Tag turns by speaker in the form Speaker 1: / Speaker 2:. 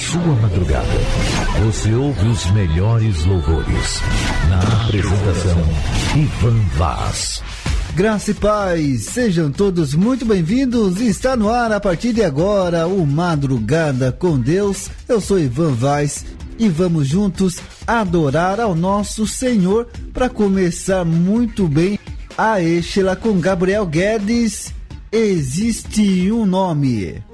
Speaker 1: sua madrugada. Você ouve os melhores louvores. Na apresentação, Ivan Vaz.
Speaker 2: Graça e paz, sejam todos muito bem-vindos. Está no ar a partir de agora o Madrugada com Deus. Eu sou Ivan Vaz e vamos juntos adorar ao nosso Senhor. Para começar muito bem, a Exela com Gabriel Guedes, Existe um Nome.